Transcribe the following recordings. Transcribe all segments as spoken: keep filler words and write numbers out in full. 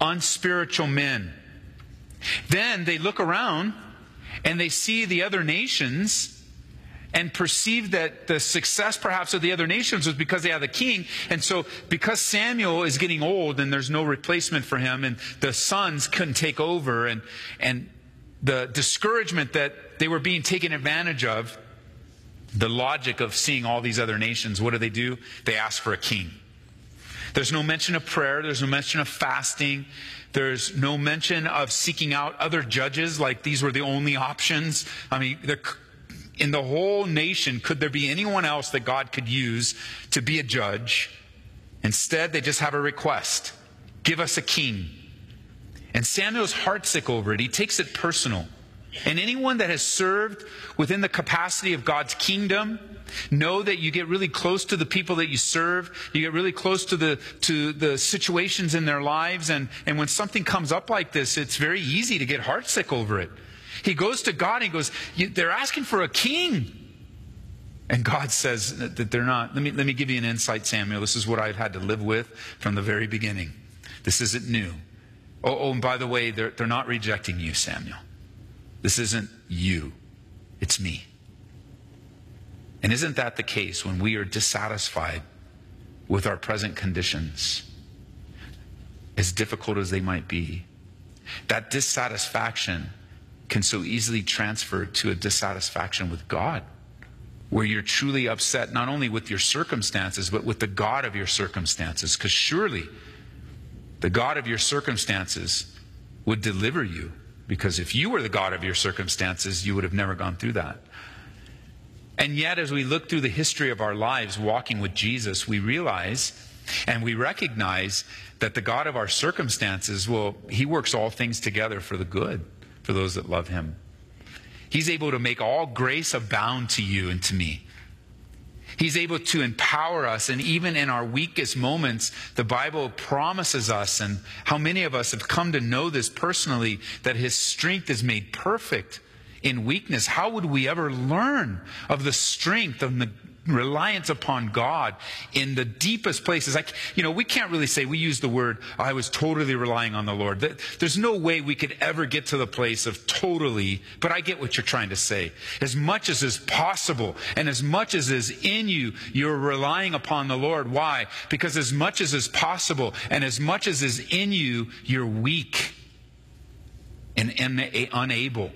unspiritual men. Then they look around and they see the other nations and perceive that the success perhaps of the other nations was because they had a king. And so because Samuel is getting old and there's no replacement for him, and the sons couldn't take over, and, and the discouragement that they were being taken advantage of, the logic of seeing all these other nations, what do they do? They ask for a king. There's no mention of prayer. There's no mention of fasting. There's no mention of seeking out other judges, like these were the only options. I mean, in the whole nation, could there be anyone else that God could use to be a judge? Instead, they just have a request. Give us a king. And Samuel's heartsick over it. He takes it personal. And anyone that has served within the capacity of God's kingdom, know that you get really close to the people that you serve. You get really close to the to the situations in their lives. And, and when something comes up like this, it's very easy to get heartsick over it. He goes to God and he goes, they're asking for a king. And God says that they're not. Let me, let me give you an insight, Samuel. This is what I've had to live with from the very beginning. This isn't new. Oh, oh and by the way, they're, they're not rejecting you, Samuel. This isn't you. It's me. And isn't that the case when we are dissatisfied with our present conditions, as difficult as they might be? That dissatisfaction can so easily transfer to a dissatisfaction with God, where you're truly upset not only with your circumstances, but with the God of your circumstances. Because surely the God of your circumstances would deliver you. Because if you were the God of your circumstances, you would have never gone through that. And yet, as we look through the history of our lives walking with Jesus, we realize and we recognize that the God of our circumstances, well, He works all things together for the good, for those that love Him. He's able to make all grace abound to you and to me. He's able to empower us, and even in our weakest moments, the Bible promises us, and how many of us have come to know this personally, that His strength is made perfect in weakness. How would we ever learn of the strength of the reliance upon God in the deepest places? Like, you know, we can't really say, we use the word, I was totally relying on the Lord. There's no way we could ever get to the place of totally, but I get what you're trying to say. As much as is possible and as much as is in you, you're relying upon the Lord. Why? Because as much as is possible and as much as is in you, you're weak and unable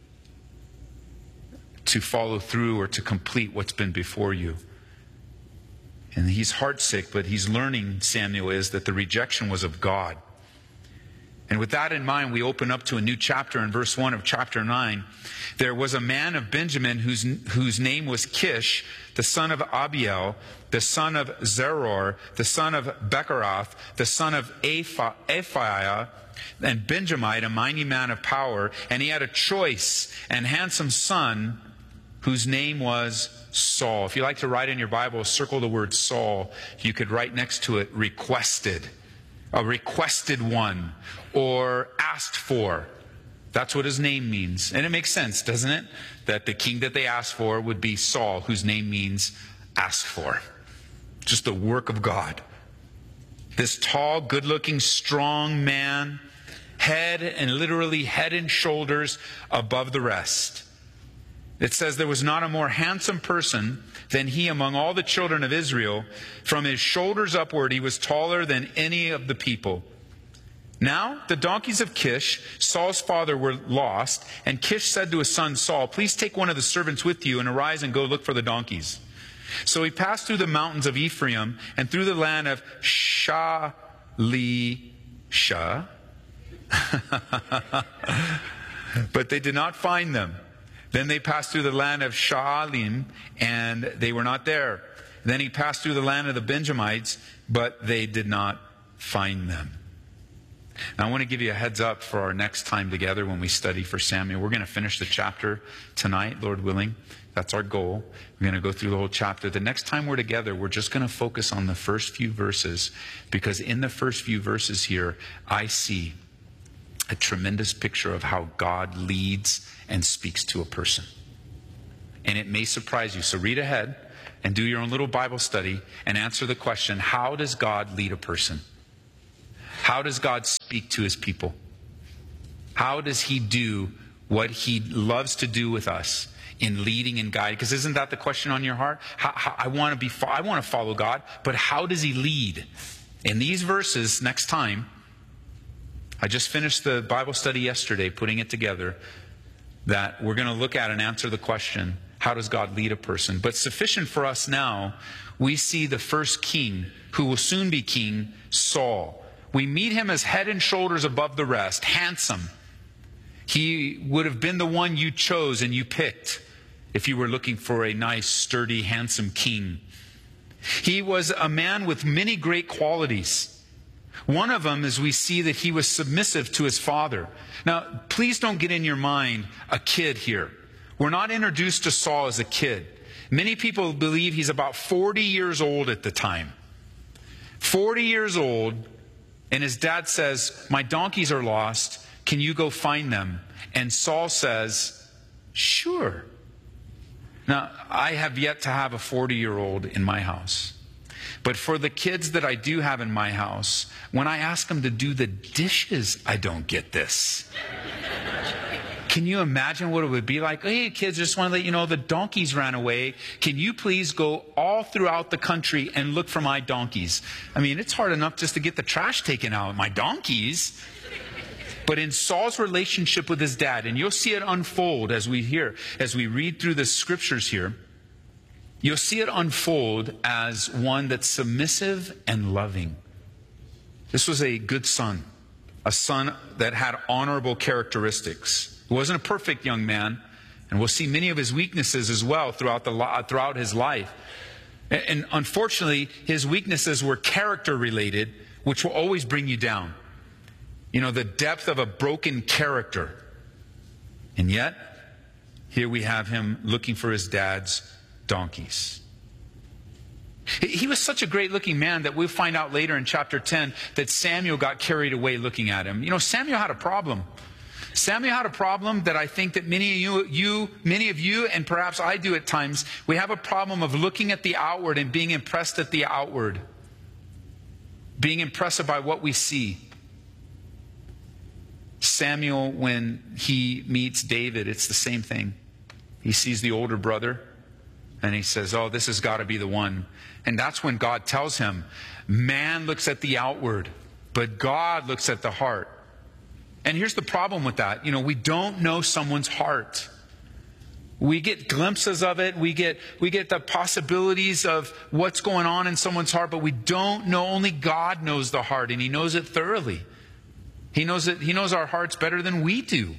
to follow through or to complete what's been before you. And he's heartsick, but he's learning, Samuel is, that the rejection was of God. And with that in mind, we open up to a new chapter in verse one of chapter nine. There was a man of Benjamin whose, whose name was Kish, the son of Abiel, the son of Zeror, the son of Bechorath, the son of Ephiah, and Benjamite, a mighty man of power. And he had a choice and handsome son whose name was Saul. If you like to write in your Bible, circle the word Saul. You could write next to it, requested. A requested one, or asked for. That's what his name means. And it makes sense, doesn't it? That the king that they asked for would be Saul, whose name means asked for. Just the work of God. This tall, good-looking, strong man, head and literally head and shoulders above the rest. It says there was not a more handsome person than he among all the children of Israel. From his shoulders upward, he was taller than any of the people. Now the donkeys of Kish, Saul's father, were lost, and Kish said to his son Saul, please take one of the servants with you and arise and go look for the donkeys. So he passed through the mountains of Ephraim and through the land of Shalisha. But they did not find them. Then they passed through the land of Shaalim, and they were not there. Then he passed through the land of the Benjamites, but they did not find them. Now, I want to give you a heads up for our next time together when we study for Samuel. We're going to finish the chapter tonight, Lord willing. That's our goal. We're going to go through the whole chapter. The next time we're together, we're just going to focus on the first few verses, because in the first few verses here, I see a tremendous picture of how God leads and speaks to a person. And it may surprise you. So read ahead and do your own little Bible study and answer the question, how does God lead a person? How does God speak speak to his people? How does he do what he loves to do with us in leading and guiding? Because isn't that the question on your heart? How, how, I want to be, I want to follow God, but how does he lead? In these verses, next time, I just finished the Bible study yesterday, putting it together, that we're going to look at and answer the question, how does God lead a person? But sufficient for us now, we see the first king, who will soon be king, Saul. We meet him as head and shoulders above the rest, handsome. He would have been the one you chose and you picked if you were looking for a nice, sturdy, handsome king. He was a man with many great qualities. One of them is we see that he was submissive to his father. Now, please don't get in your mind a kid here. We're not introduced to Saul as a kid. Many people believe he's about forty years old at the time. forty years old, and his dad says, my donkeys are lost. Can you go find them? And Saul says, sure. Now, I have yet to have a forty-year-old in my house. But for the kids that I do have in my house, when I ask them to do the dishes, I don't get this. Can you imagine what it would be like? Hey, kids, just want to let you know the donkeys ran away. Can you please go all throughout the country and look for my donkeys? I mean, it's hard enough just to get the trash taken out. My donkeys. But in Saul's relationship with his dad, and you'll see it unfold as we hear, as we read through the scriptures here, you'll see it unfold as one that's submissive and loving. This was a good son, a son that had honorable characteristics. He wasn't a perfect young man, and we'll see many of his weaknesses as well throughout, the, throughout his life. And, and unfortunately, his weaknesses were character-related, which will always bring you down. You know, the depth of a broken character. And yet, here we have him looking for his dad's donkeys. He was such a great-looking man that we'll find out later in chapter ten that Samuel got carried away looking at him. You know, Samuel had a problem. Samuel had a problem that I think that many of you, you, many of you, and perhaps I do at times. We have a problem of looking at the outward and being impressed at the outward, being impressed by what we see. Samuel, when he meets David, it's the same thing. He sees the older brother, and he says, oh, this has got to be the one. And that's when God tells him, man looks at the outward, but God looks at the heart. And here's the problem with that. You know, we don't know someone's heart. We get glimpses of it. We get, we get the possibilities of what's going on in someone's heart, but we don't know. Only God knows the heart, and He knows it thoroughly. He knows it, He knows our hearts better than we do.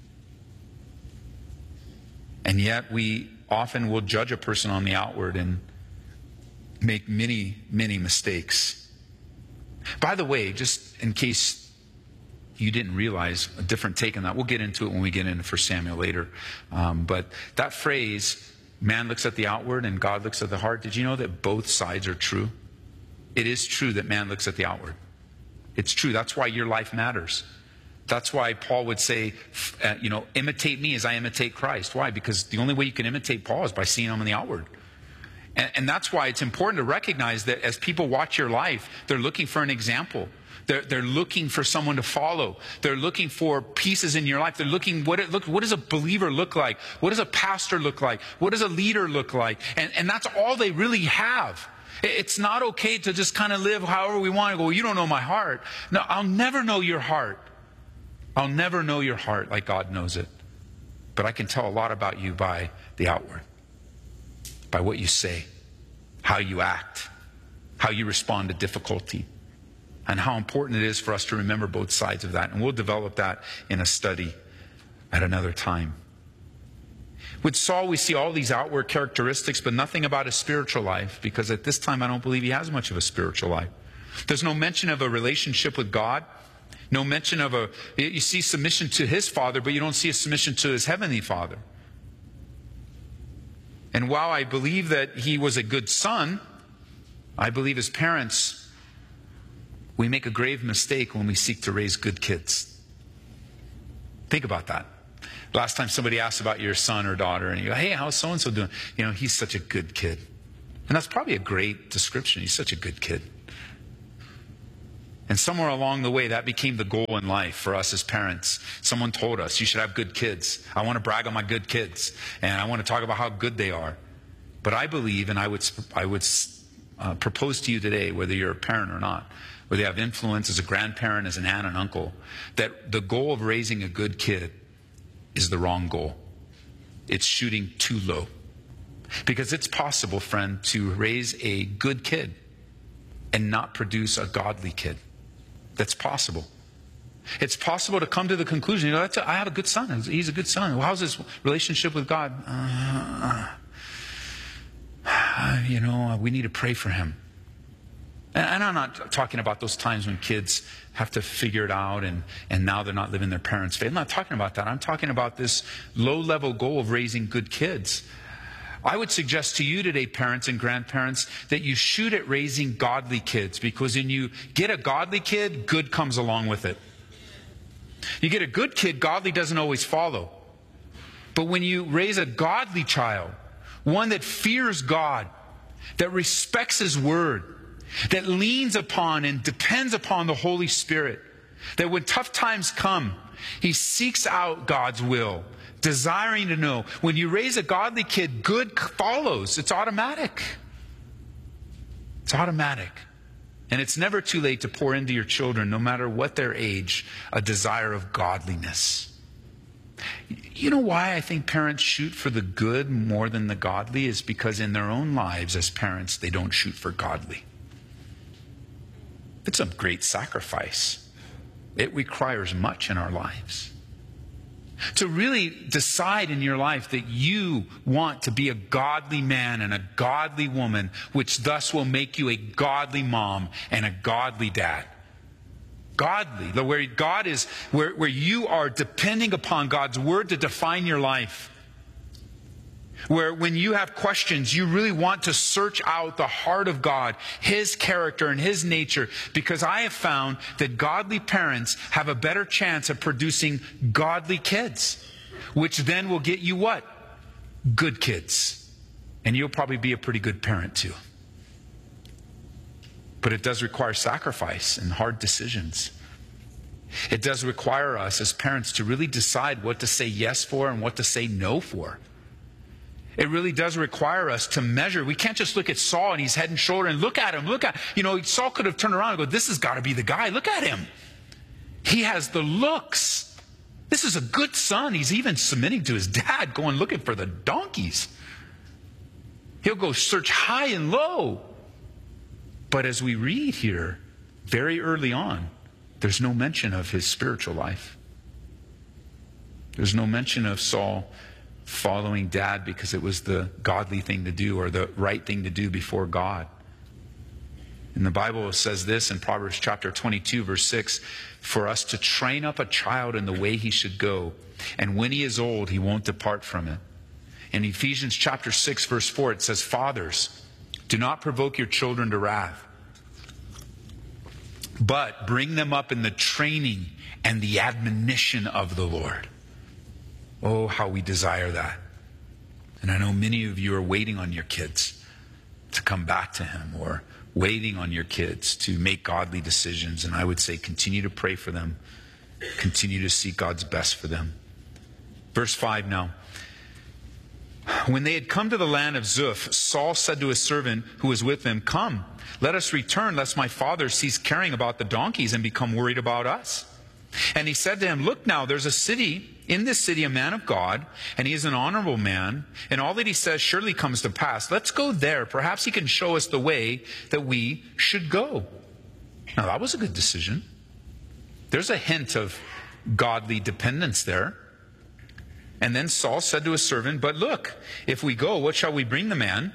And yet we often will judge a person on the outward and make many, many mistakes. By the way, just in case you didn't realize, a different take on that. We'll get into it when we get into First Samuel later. Um, but that phrase, man looks at the outward and God looks at the heart. Did you know that both sides are true? It is true that man looks at the outward. It's true. That's why your life matters. That's why Paul would say, uh, you know, imitate me as I imitate Christ. Why? Because the only way you can imitate Paul is by seeing him in the outward. And, and that's why it's important to recognize that as people watch your life, they're looking for an example. They're, they're looking for someone to follow. They're looking for pieces in your life. They're looking, what, it, look, what does a believer look like? What does a pastor look like? What does a leader look like? And, and that's all they really have. It's not okay to just kind of live however we want to go, well, you don't know my heart. No, I'll never know your heart. I'll never know your heart like God knows it. But I can tell a lot about you by the outward, by what you say, how you act, how you respond to difficulty, and how important it is for us to remember both sides of that. And we'll develop that in a study at another time. With Saul, we see all these outward characteristics, but nothing about his spiritual life, because at this time I don't believe he has much of a spiritual life. There's no mention of a relationship with God. No mention of a, you see submission to his father, but you don't see a submission to his heavenly Father. And while I believe that he was a good son, I believe his parents, we make a grave mistake when we seek to raise good kids. Think about that. Last time somebody asked about your son or daughter, and you go, hey, how's so-and-so doing? You know, he's such a good kid. And that's probably a great description. He's such a good kid. And somewhere along the way, that became the goal in life for us as parents. Someone told us, you should have good kids. I want to brag on my good kids. And I want to talk about how good they are. But I believe, and I would, I would uh, propose to you today, whether you're a parent or not, whether you have influence as a grandparent, as an aunt and uncle, that the goal of raising a good kid is the wrong goal. It's shooting too low. Because it's possible, friend, to raise a good kid and not produce a godly kid. That's possible. It's possible to come to the conclusion, you know, that's a, I have a good son. He's a good son. Well, how's his relationship with God? Uh, uh, you know, we need to pray for him. And, and I'm not talking about those times when kids have to figure it out and, and now they're not living their parents' faith. I'm not talking about that. I'm talking about this low-level goal of raising good kids. I would suggest to you today, parents and grandparents, that you shoot at raising godly kids, because when you get a godly kid, good comes along with it. You get a good kid, godly doesn't always follow. But when you raise a godly child, one that fears God, that respects His Word, that leans upon and depends upon the Holy Spirit, that when tough times come, he seeks out God's will, desiring to know. When you raise a godly kid, good follows. It's automatic. It's automatic. And it's never too late to pour into your children, no matter what their age, a desire of godliness. You know why I think parents shoot for the good more than the godly is because in their own lives as parents, they don't shoot for godly. It's a great sacrifice. It requires much in our lives. To really decide in your life that you want to be a godly man and a godly woman, which thus will make you a godly mom and a godly dad. Godly, where God is, where, where you are depending upon God's Word to define your life. Where when you have questions, you really want to search out the heart of God, His character and His nature. Because I have found that godly parents have a better chance of producing godly kids. Which then will get you what? Good kids. And you'll probably be a pretty good parent too. But it does require sacrifice and hard decisions. It does require us as parents to really decide what to say yes for and what to say no for. It really does require us to measure. We can't just look at Saul and he's head and shoulder and look at him. Look at, you know, Saul could have turned around and go, this has got to be the guy. Look at him. He has the looks. This is a good son. He's even submitting to his dad, going looking for the donkeys. He'll go search high and low. But as we read here, very early on, there's no mention of his spiritual life. There's no mention of Saul following dad because it was the godly thing to do or the right thing to do before God. And the Bible says this in Proverbs chapter twenty-two, verse six, for us to train up a child in the way he should go, and when he is old, he won't depart from it. In Ephesians chapter six, verse four, it says, fathers, do not provoke your children to wrath, but bring them up in the training and the admonition of the Lord. Oh, how we desire that. And I know many of you are waiting on your kids to come back to Him, or waiting on your kids to make godly decisions. And I would say continue to pray for them. Continue to seek God's best for them. Verse five now. When they had come to the land of Zuph, Saul said to his servant who was with him, come, let us return, lest my father cease caring about the donkeys and become worried about us. And he said to him, look now, there's a city, in this city a man of God, and he is an honorable man, and all that he says surely comes to pass. Let's go there. Perhaps he can show us the way that we should go. Now that was a good decision. There's a hint of godly dependence there. And then Saul said to his servant, but look, if we go, what shall we bring the man?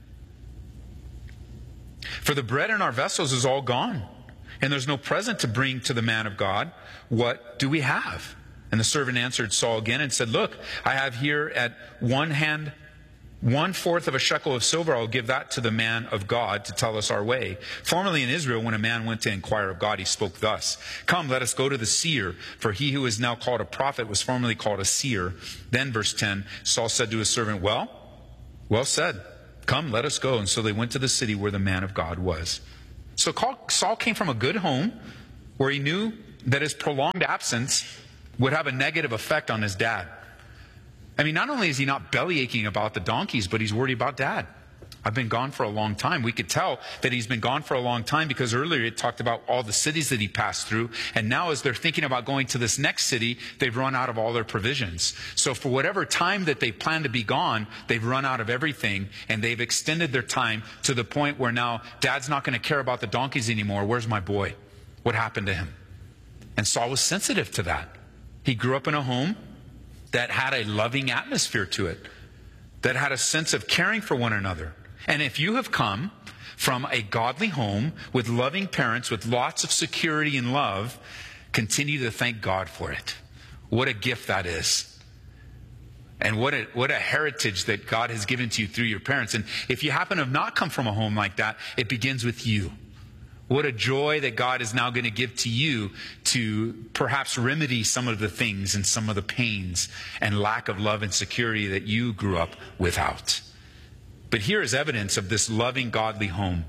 For the bread in our vessels is all gone, and there's no present to bring to the man of God. What do we have? And the servant answered Saul again and said, look, I have here at one hand one fourth of a shekel of silver. I'll give that to the man of God to tell us our way. Formerly in Israel, when a man went to inquire of God, he spoke thus, come, let us go to the seer, for he who is now called a prophet was formerly called a seer. Then verse ten, Saul said to his servant, well, well said, come, let us go. And so they went to the city where the man of God was. So Saul came from a good home, where he knew that his prolonged absence would have a negative effect on his dad. I mean, not only is he not belly aching about the donkeys, but he's worried about dad. I've been gone for a long time. We could tell that he's been gone for a long time because earlier it talked about all the cities that he passed through. And now as they're thinking about going to this next city, they've run out of all their provisions. So for whatever time that they plan to be gone, they've run out of everything. And they've extended their time to the point where now dad's not going to care about the donkeys anymore. Where's my boy? What happened to him? And Saul was sensitive to that. He grew up in a home that had a loving atmosphere to it, that had a sense of caring for one another. And if you have come from a godly home with loving parents, with lots of security and love, continue to thank God for it. What a gift that is. And what a, what a heritage that God has given to you through your parents. And if you happen to have not come from a home like that, it begins with you. What a joy that God is now going to give to you to perhaps remedy some of the things and some of the pains and lack of love and security that you grew up without. But here is evidence of this loving, godly home.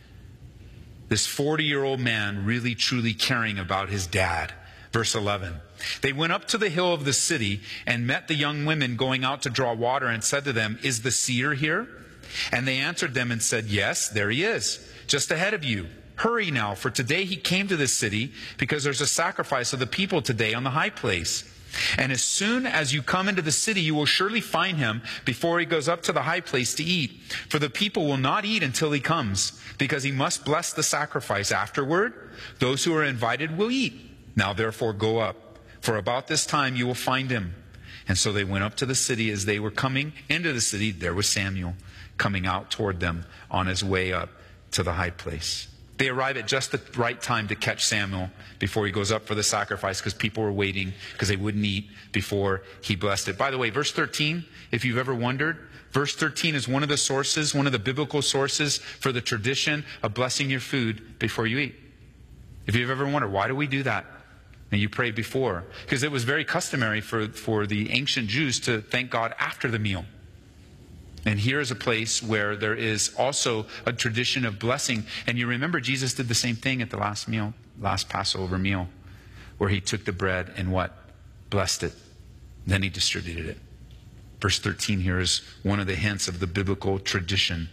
This forty-year-old man really, truly caring about his dad. Verse eleven. They went up to the hill of the city and met the young women going out to draw water and said to them, "Is the seer here?" And they answered them and said, "Yes, there he is, just ahead of you. Hurry now, for today he came to this city because there's a sacrifice of the people today on the high place. And as soon as you come into the city, you will surely find him before he goes up to the high place to eat. For the people will not eat until he comes, because he must bless the sacrifice. Afterward, those who are invited will eat. Now therefore go up, for about this time you will find him." And so they went up to the city. As they were coming into the city, there was Samuel coming out toward them on his way up to the high place. They arrive at just the right time to catch Samuel before he goes up for the sacrifice, because people were waiting because they wouldn't eat before he blessed it. By the way, verse thirteen, if you've ever wondered, verse thirteen is one of the sources, one of the biblical sources for the tradition of blessing your food before you eat. If you've ever wondered, why do we do that? And you prayed before. Because it was very customary for, for the ancient Jews to thank God after the meal. And here is a place where there is also a tradition of blessing. And you remember Jesus did the same thing at the last meal, last Passover meal, where he took the bread and what? Blessed it. Then he distributed it. Verse thirteen here is one of the hints of the biblical tradition.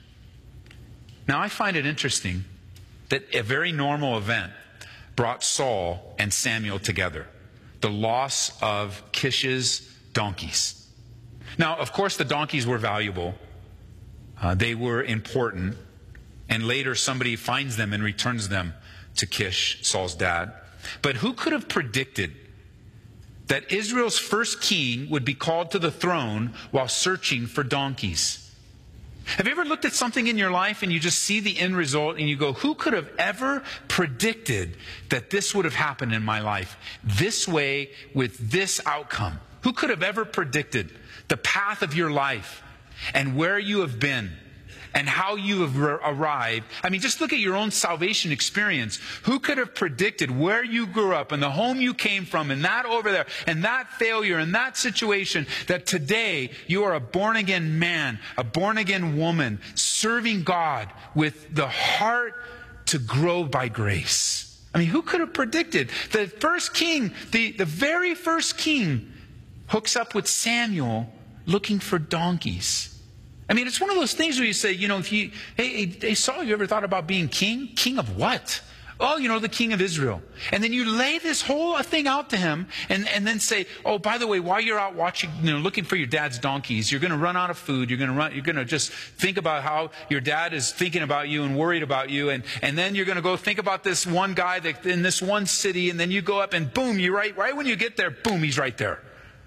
Now I find it interesting that a very normal event brought Saul and Samuel together. The loss of Kish's donkeys. Now, of course, the donkeys were valuable. Uh, they were important. And later somebody finds them and returns them to Kish, Saul's dad. But who could have predicted that Israel's first king would be called to the throne while searching for donkeys? Have you ever looked at something in your life and you just see the end result and you go, who could have ever predicted that this would have happened in my life this way with this outcome? Who could have ever predicted the path of your life and where you have been and how you have arrived? I mean, just look at your own salvation experience. Who could have predicted where you grew up and the home you came from and that over there and that failure and that situation, that today you are a born-again man, a born-again woman, serving God with the heart to grow by grace? I mean, who could have predicted? The first king, the, the very first king, hooks up with Samuel looking for donkeys. I mean, it's one of those things where you say, you know, if you, hey, hey, Saul, you ever thought about being king? King of what? Oh, you know, the king of Israel. And then you lay this whole thing out to him and, and then say, oh, by the way, while you're out watching, you know, looking for your dad's donkeys, you're going to run out of food. You're going to run, you're going to just think about how your dad is thinking about you and worried about you. And, and then you're going to go think about this one guy that in this one city. And then you go up and boom, you're right, right when you get there, boom, he's right there.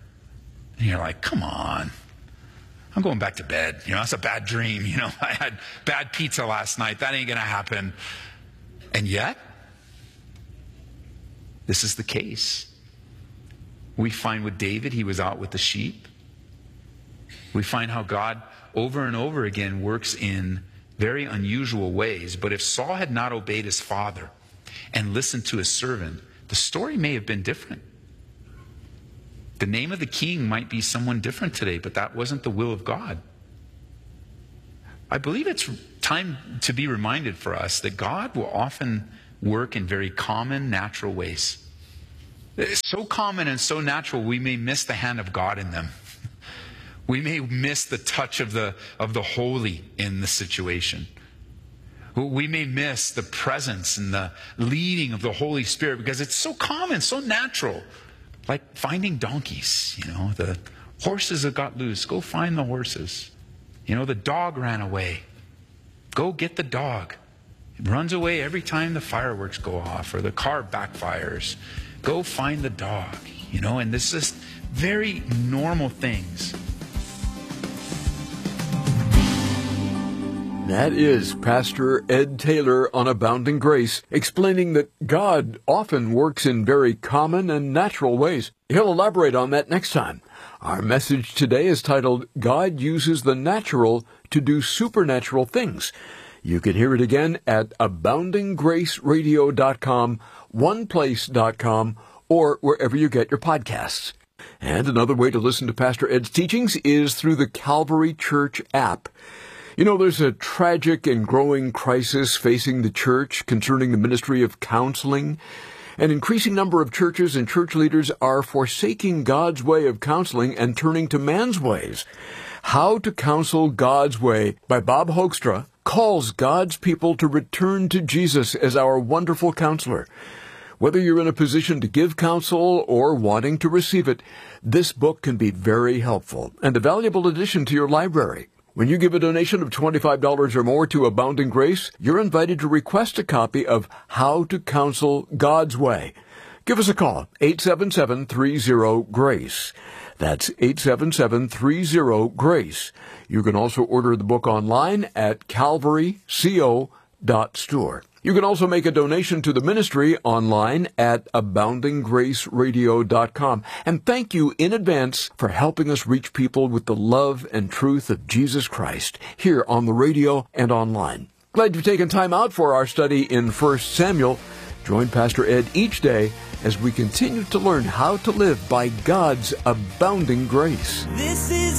And you're like, come on. I'm going back to bed. You know, that's a bad dream. You know, I had bad pizza last night. That ain't going to happen. And yet, this is the case. We find with David, he was out with the sheep. We find how God over and over again works in very unusual ways. But if Saul had not obeyed his father and listened to his servant, the story may have been different. The name of the king might be someone different today, but that wasn't the will of God. I believe it's time to be reminded for us that God will often work in very common, natural ways. It's so common and so natural, we may miss the hand of God in them. We may miss the touch of the, of the holy in the situation. We may miss the presence and the leading of the Holy Spirit because it's so common, so natural. Like finding donkeys, you know, the horses have got loose. Go find the horses. You know, the dog ran away. Go get the dog. It runs away every time the fireworks go off or the car backfires. Go find the dog, you know, and this is very normal things. That is Pastor Ed Taylor on Abounding Grace, explaining that God often works in very common and natural ways. He'll elaborate on that next time. Our message today is titled, God Uses the Natural to Do Supernatural Things. You can hear it again at abounding grace radio dot com, one place dot com, or wherever you get your podcasts. And another way to listen to Pastor Ed's teachings is through the Calvary Church app. You know, there's a tragic and growing crisis facing the church concerning the ministry of counseling. An increasing number of churches and church leaders are forsaking God's way of counseling and turning to man's ways. How to Counsel God's Way by Bob Hoekstra calls God's people to return to Jesus as our wonderful counselor. Whether you're in a position to give counsel or wanting to receive it, this book can be very helpful and a valuable addition to your library. When you give a donation of twenty-five dollars or more to Abounding Grace, you're invited to request a copy of How to Counsel God's Way. Give us a call, eight seven seven, three zero, GRACE. That's eight seven seven, three zero, GRACE. You can also order the book online at calvary co dot store. You can also make a donation to the ministry online at abounding grace radio dot com. And thank you in advance for helping us reach people with the love and truth of Jesus Christ here on the radio and online. Glad you've taken time out for our study in First Samuel. Join Pastor Ed each day as we continue to learn how to live by God's abounding grace. This is